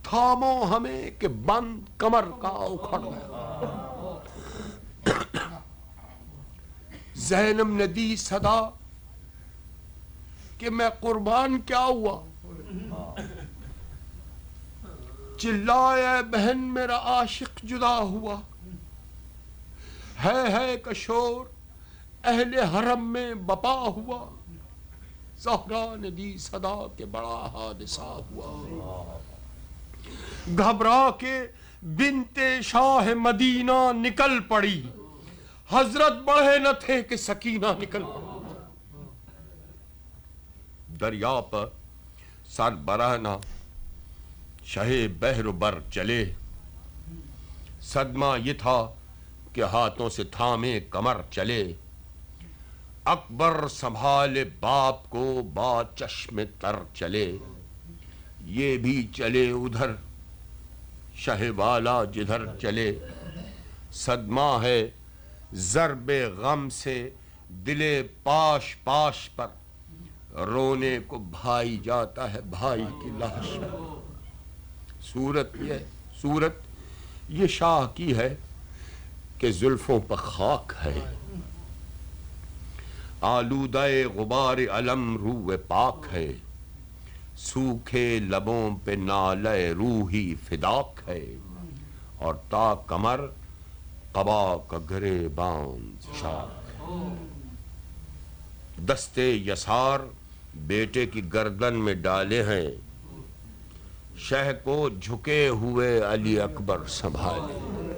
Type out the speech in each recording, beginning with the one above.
تھامو ہمیں کہ بند کمر کا اکھڑ گیا۔ زینب نے دی صدا کہ میں قربان کیا ہوا، چلایا بہن میرا عاشق جدا ہوا، ہے کا شور اہل حرم میں بپا ہوا، زہرا نے دی صدا کہ بڑا حادثہ ہوا۔ گھبرا کے بنت شاہ مدینہ نکل پڑی، حضرت بڑھے نہ تھے کہ سکینہ نکل پڑی۔ دریا پر سر برہنہ شہ بحر و بر چلے، صدمہ یہ تھا کہ ہاتھوں سے تھامے کمر چلے، اکبر سنبھالے باپ کو با چشم تر چلے، یہ بھی چلے ادھر شہ والا جدھر چلے، صدمہ ہے ضرب غم سے دل پاش پاش پر، رونے کو بھائی جاتا ہے بھائی کی لاش پر۔ صورت یہ شاہ کی ہے کہ زلفوں پر خاک ہے، آلودہ غبار علم روح پاک ہے، سوکھے لبوں پہ نالہ روحی فداک ہے، اور تا کمر قبا کا گریبان شاک۔ دستے یسار بیٹے کی گردن میں ڈالے ہیں، شہ کو جھکے ہوئے علی اکبر سنبھالے،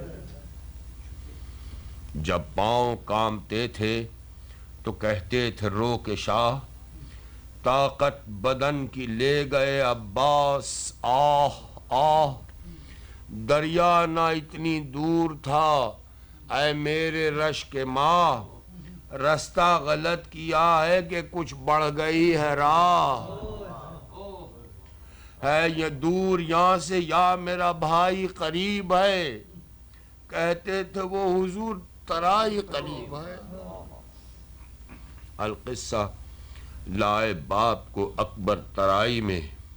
جب پاؤں کامتے تھے تو کہتے تھے رو کے شاہ، طاقت بدن کی لے گئے عباس آہ آہ، دریا نہ اتنی دور تھا اے میرے رش کے ماہ، رستہ غلط کیا ہے کہ کچھ بڑھ گئی ہے راہ، ہے یہ دور یہاں سے یا میرا بھائی قریب ہے، کہتے تھے وہ حضور ترائی قریب ہے۔ القصہ لائے باپ کو اکبر ترائی میں،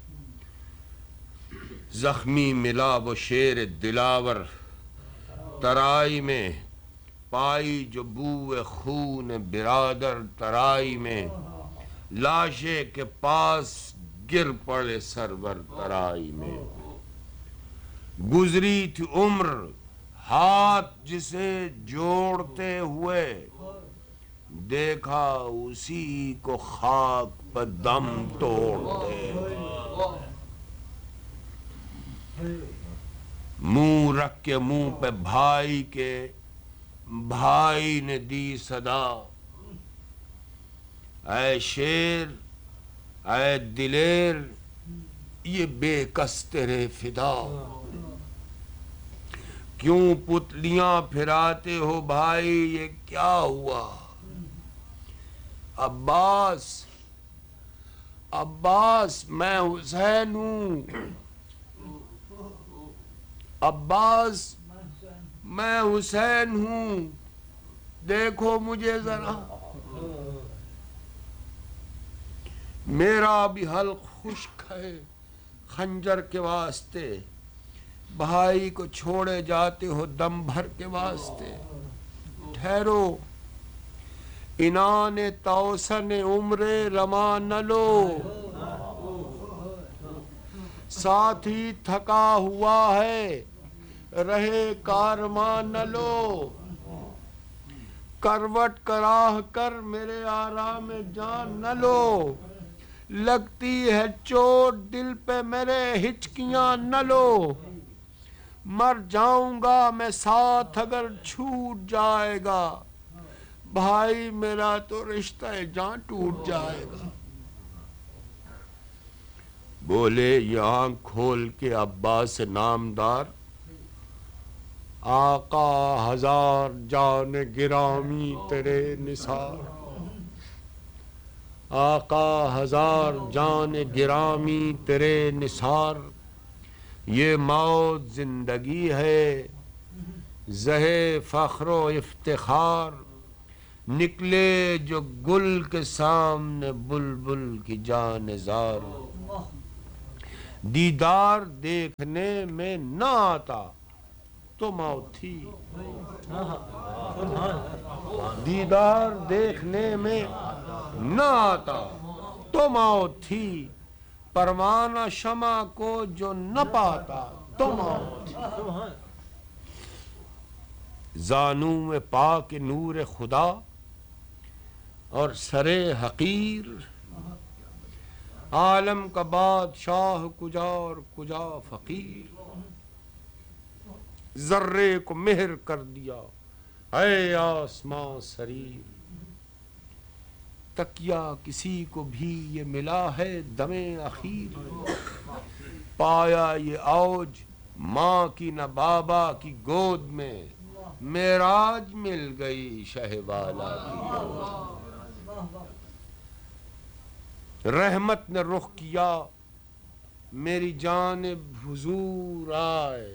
زخمی ملا وہ شیر دلاور ترائی میں، پائی جو بوئے خون برادر ترائی میں، لاشے کے پاس گر پڑے سرور ترائی میں، گزری تھی عمر ہاتھ جسے جوڑتے ہوئے، دیکھا اسی کو خاک پر دم توڑتے، منہ رکھ کے منہ پہ بھائی کے، بھائی نے دی صدا، اے شیر اے دلیر یہ بے کس تیرے فدا، کیوں پتلیاں پھراتے ہو بھائی یہ کیا ہوا، عباس میں حسین ہوں، عباس میں حسین ہوں، دیکھو مجھے ذرا، میرا بھی حلق خشک ہے خنجر کے واسطے، بھائی کو چھوڑے جاتے ہو دم بھر کے واسطے، ٹھہرو انان توسن عمر رما نہ لو، ساتھی تھکا ہوا ہے رہے کارواں نہ لو، کروٹ کراہ کر میرے آرام جان نہ لو، لگتی ہے چوٹ دل پہ میرے ہچکیاں نہ لو، مر جاؤں گا میں ساتھ اگر چھوٹ جائے گا، بھائی میرا تو رشتہ جان ٹوٹ جائے گا۔ بولے یہ آنکھ کھول کے عباس نامدار، آقا ہزار جان گرامی تیرے نثار، آقا ہزار جان گرامی تیرے نثار، یہ موت زندگی ہے زہ فخر و افتخار، نکلے جو گل کے سامنے بلبل کی جان زار، دیدار دیکھنے میں نہ آتا تو موت تھی، دیدار دیکھنے میں نہ آتا تو موت تھی، پروانہ شمع کو جو نہ پاتا تو موت تھی۔ زانو میں پاک نور خدا اور سرے حقیر، عالم کا بادشاہ کجا اور کجا فقیر، ذرے کو مہر کر دیا اے آسمان سریر، تکیہ کسی کو بھی یہ ملا ہے دم اخیر، پایا یہ اوج ماں کی نہ بابا کی گود میں، معراج مل گئی شہ والا کی گود۔ رحمت نے رخ کیا میری جانب حضور آئے،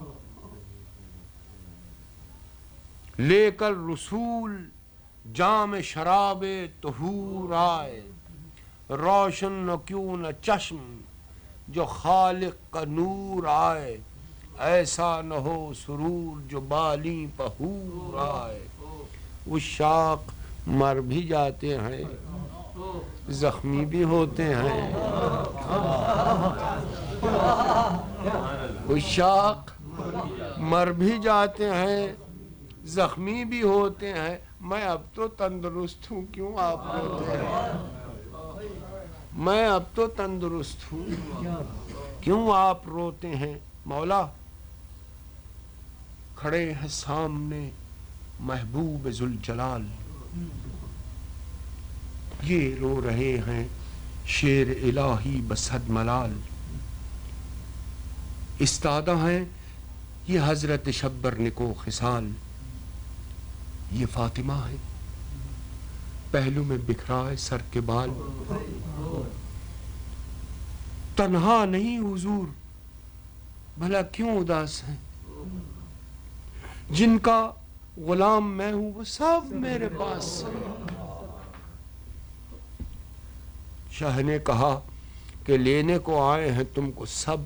لے کر رسول جام شراب طہور آئے، روشن نہ کیوں نہ چشم جو خالق کا نور آئے، ایسا نہ ہو سرور جو بالیں پہور آئے۔ عشاق مر بھی جاتے ہیں، زخمی بھی ہوتے ہیں، عشاق مر بھی جاتے ہیں، زخمی بھی ہوتے ہیں، میں اب تو تندرست ہوں کیوں آپ روتے ہیں، میں اب تو تندرست ہوں کیوں آپ روتے ہیں۔ مولا کھڑے ہیں سامنے محبوب ذوالجلال، یہ رو رہے ہیں شیر الہی بصد ملال، استادہ ہیں یہ حضرت شبر نکو خصال، یہ فاطمہ ہے پہلو میں بکھرائے سر کے بال، تنہا نہیں حضور بھلا کیوں اداس ہیں، جن کا غلام میں ہوں وہ سب میرے پاس ہے۔ شاہ نے کہا کہ لینے کو آئے ہیں تم کو سب،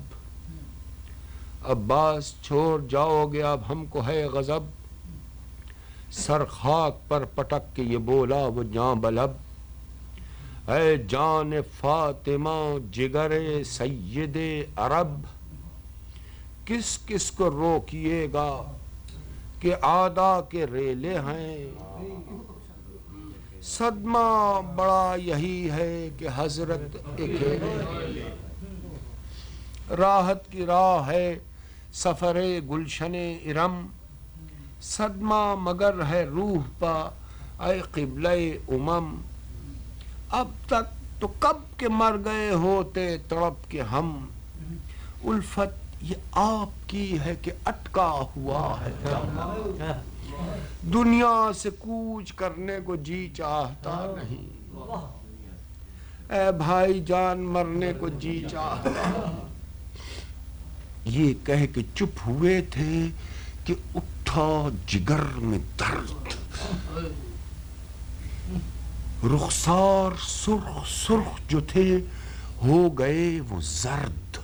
عباس چھوڑ جاؤ گے اب ہم کو ہے غضب، سر خاک پر پٹک کے یہ بولا وہ جاں بلب، اے جان فاطمہ جگر سید عرب، کس کس کو روکیے گا کہ آدھا کے ریلے ہیں، صدمہ بڑا یہی ہے کہ حضرت اکیلے، راحت کی راہ ہے سفر گلشن ارم، صدمہ مگر ہے روح پا اے قبلہ امم، اب تک تو کب کے مر گئے ہوتے تڑپ کے ہم، الفت یہ آپ کی ہے کہ اٹکا ہوا ہے دم، دنیا سے کوچ کرنے کو جی چاہتا نہیں، اے بھائی جان مرنے کو جی چاہتا، یہ کہہ کے چپ ہوئے تھے کہ اٹھا جگر میں درد، رخسار سرخ سرخ جو تھے ہو گئے وہ زرد،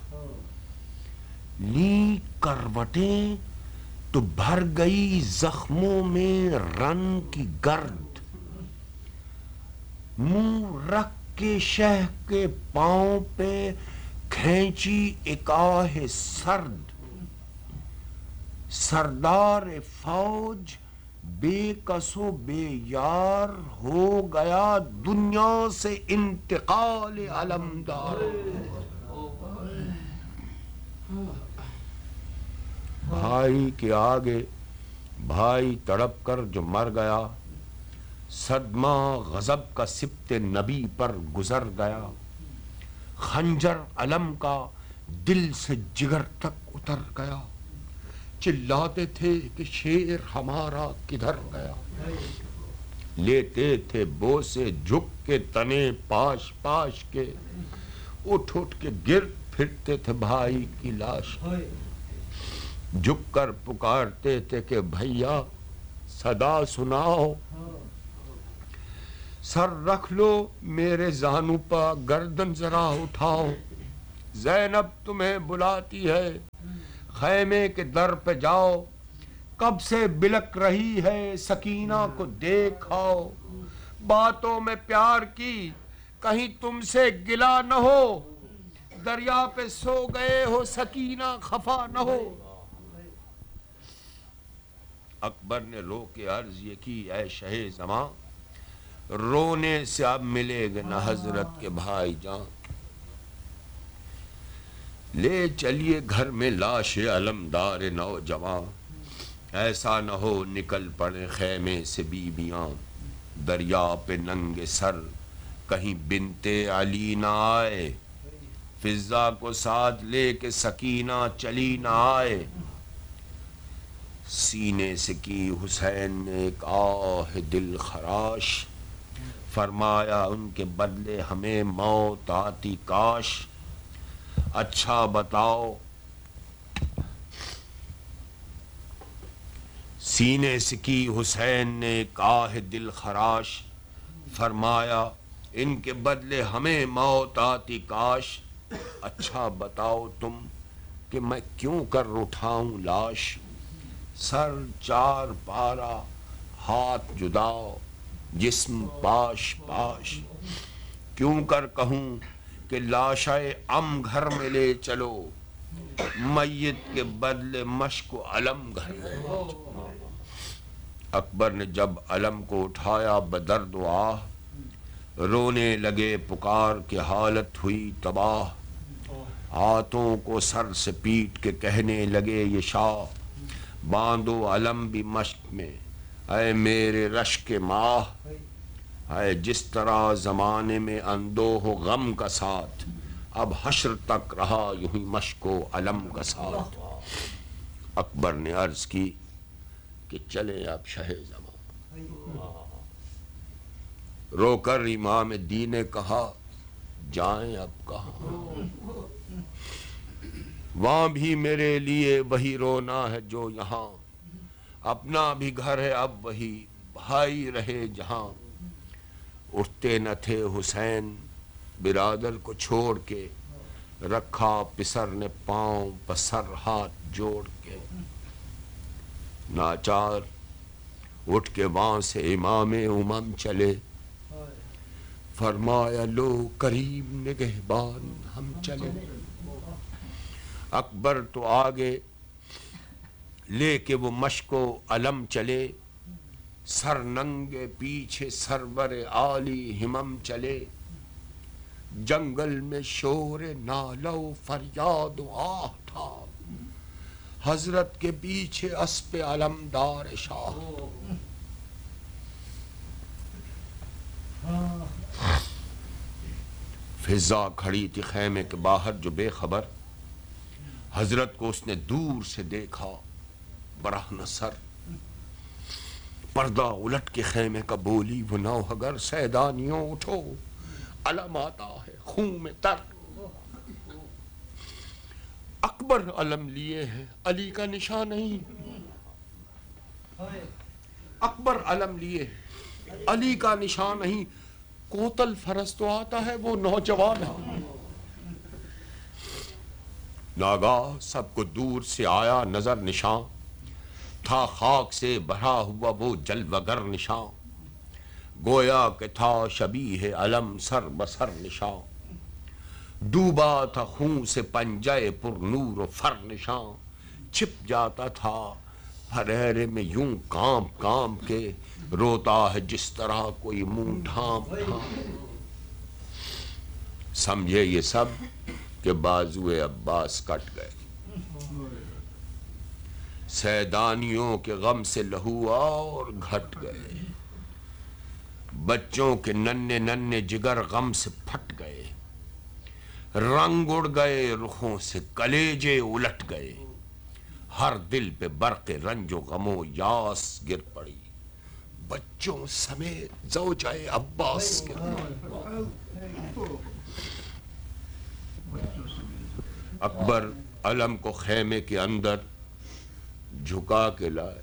لی کروٹیں تو بھر گئی زخموں میں رن کی گرد، منہ رکھ کے شہ کے پاؤں پہ کھینچی ایک آہ سرد، سردار فوج بے کس و بے یار ہو گیا دنیا سے انتقال علمدار، بھائی کے آگے بھائی تڑپ کر جو مر گیا، صدمہ غضب کا سبط نبی پر گزر گیا، خنجر علم کا دل سے جگر تک اتر گیا، چلاتے تھے کہ شیر ہمارا کدھر گیا، لیتے تھے بوسے جھک کے تنے پاش پاش کے، اٹھ اٹھ کے گرد پھرتے تھے بھائی کی لاش، جھک کر پکارتے تھے کہ بھیا صدا سناؤ، سر رکھ لو میرے زانو پا گردن ذرا اٹھاؤ، زینب تمہیں بلاتی ہے، خیمے کے در پہ جاؤ، کب سے بلک رہی ہے سکینہ کو دیکھاؤ، باتوں میں پیار کی کہیں تم سے گلا نہ ہو، دریا پہ سو گئے ہو سکینہ خفا نہ ہو۔ اکبر نے رو کے عرض یہ کی، اے شہ زماں، رونے سے اب ملے گے نہ حضرت کے بھائی جان، لے چلیے گھر میں لاش علمدار نوجوان، ایسا نہ ہو نکل پڑے خیمے سے بیویاں، دریا پہ ننگے سر کہیں بنتے علی نہ آئے، فضا کو ساتھ لے کے سکینہ چلی نہ آئے۔ سینے سے کی حسین نے ایک آہ دل خراش، فرمایا ان کے بدلے ہمیں موت آتی کاش، اچھا بتاؤ۔ سینے سے کی حسین نے ایک آہ دل خراش، فرمایا ان کے بدلے ہمیں موت آتی کاش، اچھا بتاؤ تم کہ میں کیوں کر اٹھاؤں لاش، سر چار پارا ہاتھ جدا جسم پاش پاش، کیوں کر کہوں کہ لاشائے ام گھر میں لے چلو، میت کے بدلے مشک و علم گھر میں لے چلو۔ اکبر نے جب علم کو اٹھایا بدرد و آہ، رونے لگے پکار کے حالت ہوئی تباہ، ہاتھوں کو سر سے پیٹ کے کہنے لگے یہ شاہ، باندھو علم بھی مشک میں اے میرے رشک ماہ، اے جس طرح زمانے میں اندوہ و غم کا ساتھ، اب حشر تک رہا یوں ہی مشک و علم کا ساتھ۔ اکبر نے عرض کی کہ چلیں اب شہ زمان، رو کر امام دین نے کہا جائیں اب کہاں، وہاں بھی میرے لیے وہی رونا ہے جو یہاں، اپنا بھی گھر ہے اب وہی بھائی رہے جہاں، اٹھتے نہ تھے حسین برادر کو چھوڑ کے، رکھا پسر نے پاؤں پسر ہاتھ جوڑ کے، ناچار اٹھ کے وہاں سے امام امم چلے، فرمایا لو کریم نگہبان ہم چلے، اکبر تو آگے لے کے وہ مشک و علم چلے، سر ننگے پیچھے سرور عالی ہمم چلے، جنگل میں شور نالہ و فریاد و آہ تھا، حضرت کے پیچھے اسپ علمدار شاہ۔ فضا کھڑی تھی خیمے کے باہر جو بے خبر، حضرت کو اس نے دور سے دیکھا برہنہ سر، پردہ الٹ کے خیمے کا بولی وہ نوحگر سیدانیوں اٹھو، علم آتا ہے خون میں تر، اکبر علم لیے ہیں علی کا نشان نہیں، اکبر علم لیے علی کا نشان نہیں، کوتل فرس تو آتا ہے وہ نوجوان ہے۔ ناگاہ سب کو دور سے آیا نظر نشان، تھا خاک سے بھرا ہوا وہ جلوگر نشان، گویا کہ تھا شبیہ علم سر بسر نشان، ڈوبا تھا خون سے پنجے پر نور و فر نشان، چھپ جاتا تھا پھریرے میں یوں کانپ کانپ کے، روتا ہے جس طرح کوئی منہ ڈھانپ ڈھانپ، سمجھے یہ سب کہ بازوئے عباس کٹ گئے، سیدانیوں کے غم سے لہو اور گھٹ گئے، بچوں کے ننھے ننھے جگر غم سے پھٹ گئے، رنگ اڑ گئے رخوں سے کلیجے الٹ گئے، ہر دل پہ برق رنج و غم و یاس گر پڑی، بچوں سمیت زوجہ عباس گر پڑی۔ اکبر علم کو خیمے کے اندر جھکا کے لائے،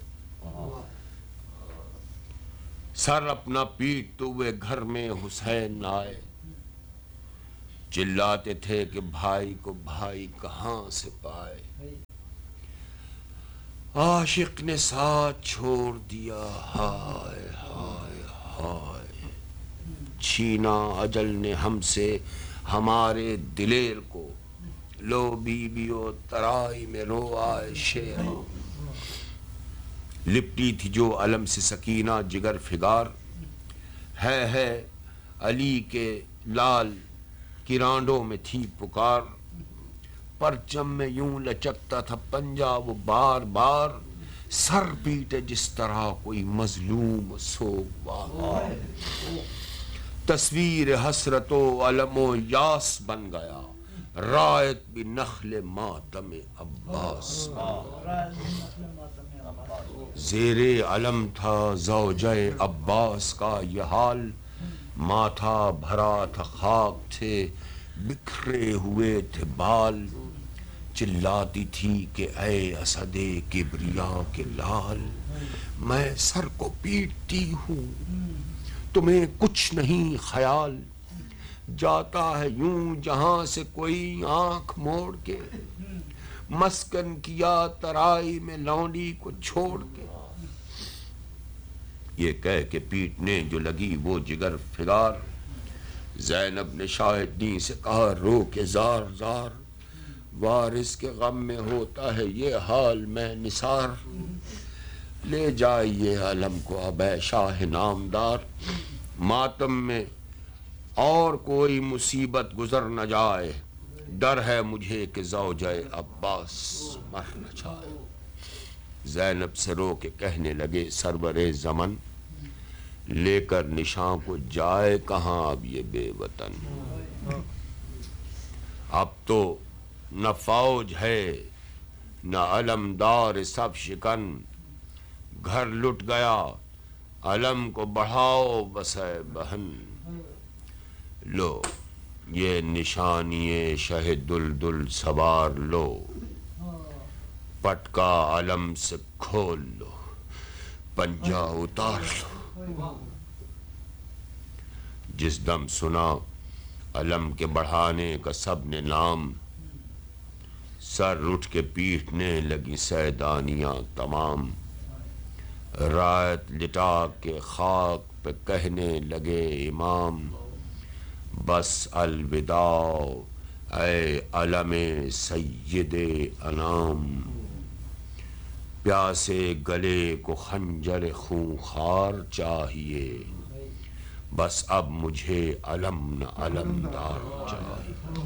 سر اپنا پیٹتے ہوئے گھر میں حسین آئے، चिल्लाते थे कि भाई को भाई कहां से पाए, आशिक ने साथ छोड़ दिया, हाय हाय हाय। छीना अजल ने हमसे हमारे दिलेर को, लो बीबियो तराई में रो आए शेर। लिपटी थी जो अलम से सकीना जिगर फिगार, है अली के लाल किरांडों में थी पुकार। परचम में यूं लचकता था पंजा वो बार बार, सर पीटे जिस तरह कोई मजलूम सोगवार। तस्वीर हसरतो अलमो यास बन गया, रायत भी नखले मातम अब्बास। ज़ेरे अलम था ज़ौजाए अब्बास का ये हाल, माथा भरा था खाक थे बिखरे हुए थे बाल। चिल्लाती थी कि ऐ असदे किबरिया के लाल, मैं सर को पीटती हूँ तुम्हें कुछ नहीं ख्याल। जाता है यूं जहां से कोई आंख मोड़ के, मस्कन किया तराई में लौंडी को छोड़ के। ये कह के पीटने जो लगी वो जिगर फिगार, ज़ैनब ने शाहिदी से कहा रो के जार जार। वारिस के गम में होता है ये हाल मैं निसार, ले जाइए अलम को अबै शाह नामदार। मातम में और कोई मुसीबत गुजर न जाए, डर है मुझे कि ज़ौजाए अब्बास मर न जाए। ज़ैनब से रो के कहने लगे सरवरे ज़मन, लेकर निशां को जाए कहाँ अब ये बेवतन। अब तो न फौज है न अलमदार सब शिकन, घर लुट गया अलम को बढ़ाओ बसे बहन। लो ये निशानिये शह दुल सवार लो, पटका अलम से खोल लो, पंजा उतार लो। जिस दम सुना अलम के बढ़ाने का सब ने नाम, सर उठ के पीटने लगी सैदानियां तमाम। रायत लिटा के खाक पे कहने लगे इमाम, बस अलविदा ऐ अलमे सय्यदे अनाम। प्यासे गले को खंजर खूंखार चाहिए, बस अब मुझे अलम न अलमदार चाहिए।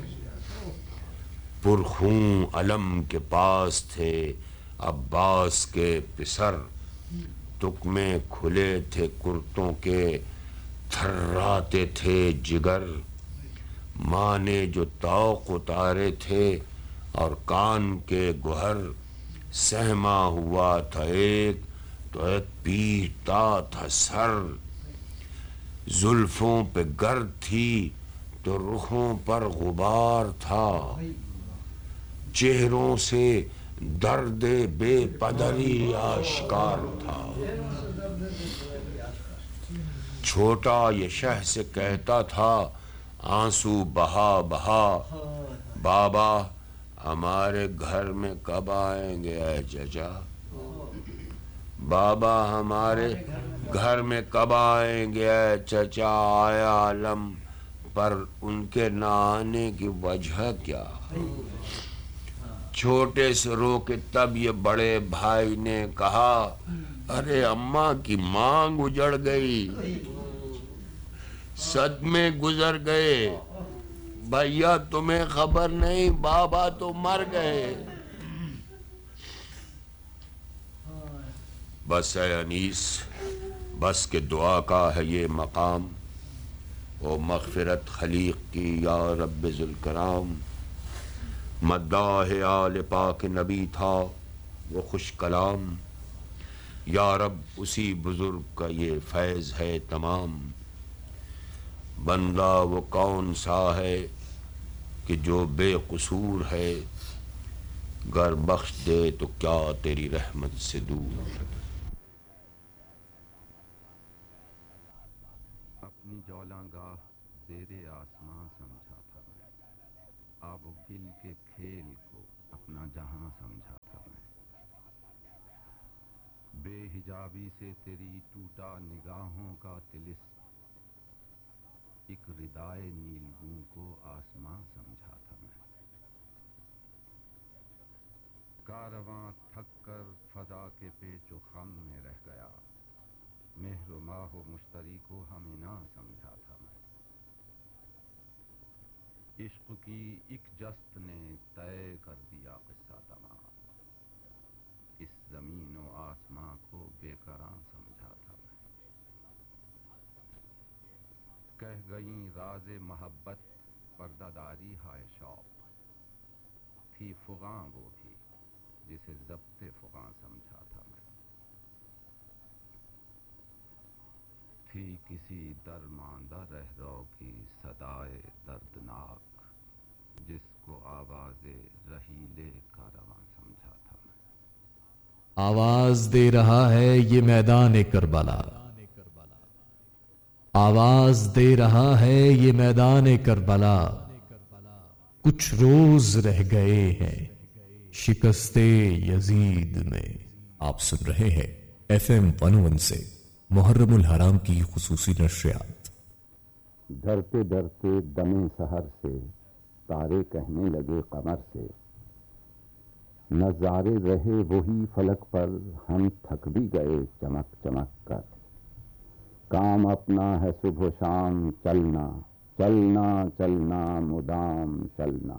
पुरखूं अलम के पास थे अब्बास के पिसर, तुकमे खुले थे कुर्तों के थर्राते थे जिगर। माँ ने जो तौक उतारे थे और कान के गुहर, सहमा हुआ था एक तो एक पीटता था सर। जुल्फों पे गर्द थी तो रुखों पर गुबार था, चेहरों से दर्द बेपदरी आश्कार था। छोटा ये शह से कहता था आंसू बहा बहा, बाबा हमारे घर में कब आएंगे ऐ चचा, बाबा हमारे घर में कब आएंगे ऐ चचा। आया अलम पर उनके न आने की वजह क्या। छोटे से रो के तब ये बड़े भाई ने कहा, अरे अम्मा की मांग उजड़ गई, सदमे गुजर गए, भैया तुम्हें खबर नहीं बाबा तो मर गए। बस है अनीस, बस के दुआ का है ये मकाम, ओ मग़फ़िरत खलीक की या रब्ब ज़ुल कराम। मद्दाह आले पाक नबी था वो खुश कलाम, या रब उसी बुजुर्ग का ये फैज़ है तमाम। बंदा वो कौन सा है कि जो बेकसूर है, गर बख्श दे तो क्या तेरी रहमत से दूर। अपनी जौलांगाह ज़ेरे आसमां समझा था मैं, آب و گل کے کھیل کو اپنا جہاں سمجھا تھا میں، بے حجابی سے تیری ٹوٹا نگاہوں کا طلسم، ایک ردائے نیلگوں کو آسماں سمجھا تھا میں، کارواں تھک کر فضا کے پیچ و خم میں رہ گیا، مہر و ماہ و مشتری کو ہمنا سمجھا تھا میں، عشق کی ایک جست نے طے کر دیا قصہ تمام، اس زمین و آسماں کو بے قراں سمجھا تھا میں، کہہ گئیں راز محبت پردہ داری ہائے شوق، تھی فغاں وہ بھی جسے ضبط فغاں سمجھا تھا میں، تھی کسی درماندہ رہرو کی صدائے دردناک، جس کو آواز رحیل کارواں سمجھا تھا میں، آواز دے رہا ہے یہ میدان کربلا، آواز دے رہا ہے یہ میدان کربلا، کچھ روز رہ گئے ہیں شکست یزید میں۔ آپ سن رہے ہیں FM 101 سے محرم الحرام کی خصوصی نشریات۔ ڈرتے ڈرتے دم سحر سے تارے کہنے لگے قمر سے، نظارے رہے وہی فلک پر ہم تھک بھی گئے چمک چمک کر، کام اپنا ہے صبح و شام چلنا، چلنا چلنا مدام چلنا،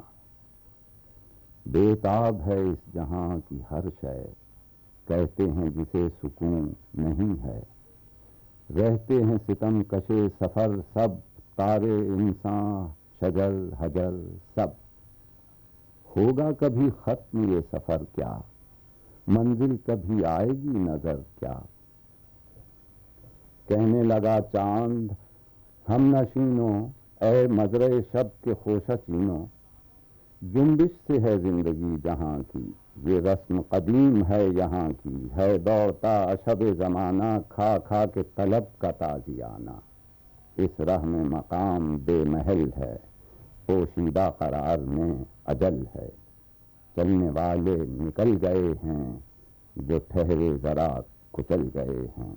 بےتاب ہے اس جہاں کی ہر شے، کہتے ہیں جسے سکون نہیں ہے، رہتے ہیں ستم کشے سفر سب، تارے انسان شجر حجر سب، ہوگا کبھی ختم یہ سفر کیا، منزل کبھی آئے گی نظر کیا، کہنے لگا چاند ہم نشینوں اے مزرع شب کے خوشہ چینوں، جنبش سے ہے زندگی جہاں کی، یہ رسم قدیم ہے یہاں کی، ہے دوڑتا اشب زمانہ کھا کھا کے طلب کا تازیانہ، اس رہ میں مقام بے محل ہے، پوشیدہ قرار میں اجل ہے، چلنے والے نکل گئے ہیں جو ٹھہرے ذرا کچل گئے ہیں،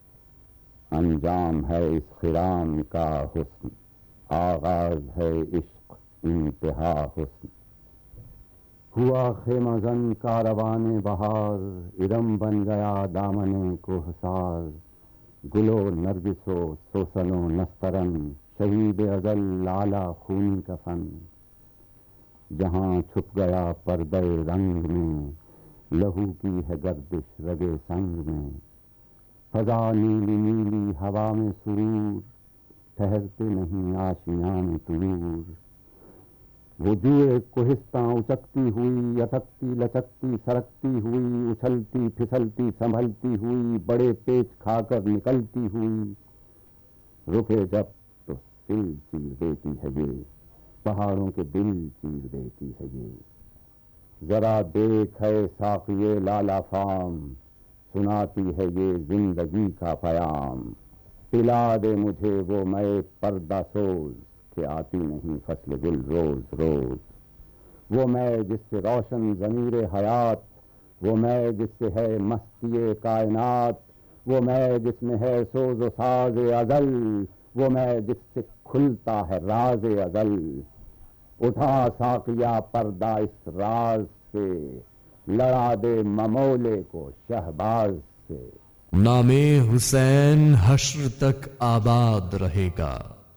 انجام ہے اس خرام کا حسن، آغاز ہے عشق انتہا حسن، ہوا خیمہ زن کاروان بہار، ارم بن گیا دامن کوہسار، گلو نرگس و سوسن و نسترن، شہید ازل لالا خونی کفن، جہاں چھپ گیا پردے رنگ میں، لہو کی ہے گردش رگے سنگ میں، فضا نیلی نیلی ہوا میں سرور، ٹھہرتے نہیں آشیاں میں طیور، وہ جوئے کوہستاں اچکتی ہوئی، اٹکتی لچکتی سرکتی ہوئی، اچھلتی پھسلتی سنبھلتی ہوئی، بڑے پیچ کھا کر نکلتی ہوئی، رکے جب تو دل چیر دیتی ہے یہ، پہاڑوں کے دل چیر دیتی ہے یہ، ذرا دیکھ ہے ساقیے لالا فام، سناتی ہے یہ زندگی کا پیام، پلا دے مجھے وہ میں پردہ سوز، کہ آتی نہیں فصل گل روز روز، وہ میں جس سے روشن ضمیر حیات، وہ میں جس سے ہے مستی کائنات، وہ میں جس میں ہے سوز و ساز ازل، وہ میں جس سے کھلتا ہے راز ازل، اٹھا ساقیہ پردہ اس راز سے، لڑا دے ممولے کو شہباز سے، نام حسین حشر تک آباد رہے گا،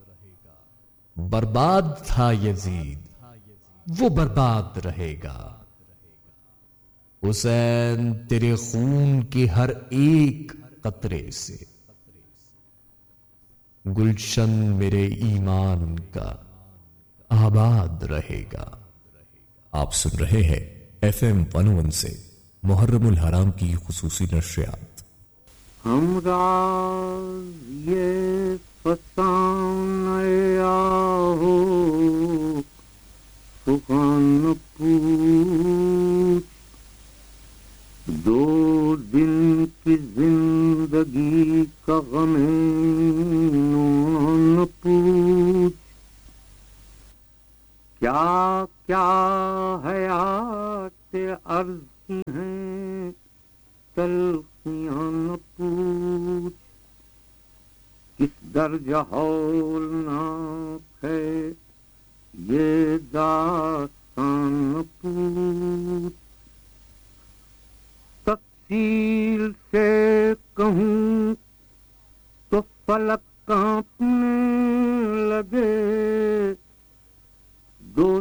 برباد تھا یزید وہ برباد رہے گا، حسین تیرے خون کے ہر ایک قطرے سے، گلشن میرے ایمان کا آباد رہے گا۔ آپ سن رہے ہیں FM 101 سے محرم الحرام کی خصوصی نشریات۔ ہمراز یہ فسانۂ آہو سخن پوچھ، دو دن کی زندگی کا غم نو نہ پوچھ، کیا کیا حیات عرض کی ہیں تلخیاں نہ پوچھ، کس درجہ ہولناک ہے یہ داستان نہ پوچھ۔ تفصیل سے کہوں تو فلک کانپنے لگے،